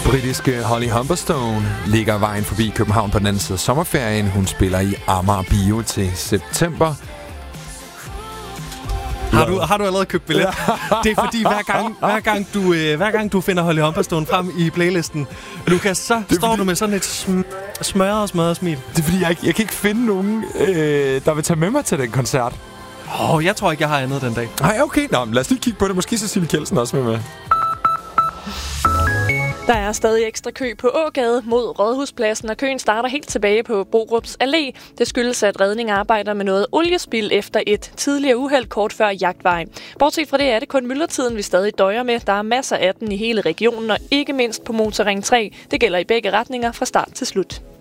Britiske Holly Humberstone ligger vejen forbi København på den anden side af sommerferien. Hun spiller i Amager Bio til september. Har du allerede købt billet? Det er fordi, hver gang du finder Holly Humberstone frem i playlisten, Lukas, så står du med sådan et smørret smil. Det er fordi, jeg kan ikke finde nogen, der vil tage med mig til den koncert. Jeg tror ikke, jeg har andet den dag. Nej, okay. Nå, lad os lige kigge på det. Måske Cecilie Kjeldsen også med. Der er stadig ekstra kø på Ågade mod Rådhuspladsen, og køen starter helt tilbage på Borups Allé. Det skyldes, at redning arbejder med noget oliespild efter et tidligere uheld kort før Jagtvej. Bortset fra det er det kun myldretiden, vi stadig døjer med. Der er masser af den i hele regionen, og ikke mindst på Motorring 3. Det gælder i begge retninger fra start til slut.